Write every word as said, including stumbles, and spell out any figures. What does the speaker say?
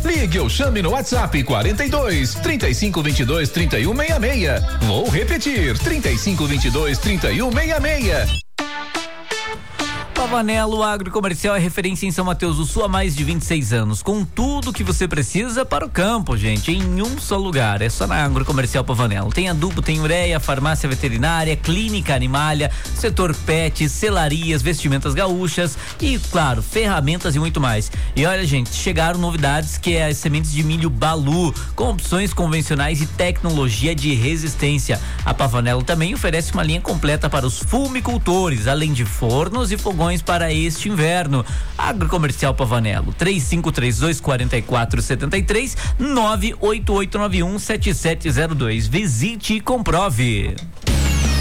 Ligue ou chame no WhatsApp quarenta e dois, trinta e cinco, vinte e dois, trinta e um, sessenta e seis. Vou repetir, trinta e cinco, vinte e dois, trinta e um, sessenta e seis. Pavanello Agrocomercial é referência em São Mateus do Sul há mais de vinte e seis anos, com tudo que você precisa para o campo, gente, em um só lugar. É só na Agrocomercial Pavanello. Tem adubo, tem ureia, farmácia veterinária, clínica animália, setor pet, selarias, vestimentas gaúchas e, claro, ferramentas e muito mais. E olha, gente, chegaram novidades, que é as sementes de milho Balu, com opções convencionais e tecnologia de resistência. A Pavanello também oferece uma linha completa para os fumicultores, além de fornos e fogões para este inverno. Agrocomercial Pavanello, três cinco três dois, quatro quatro sete três, nove oito oito nove um, sete sete zero dois. Visite e comprove.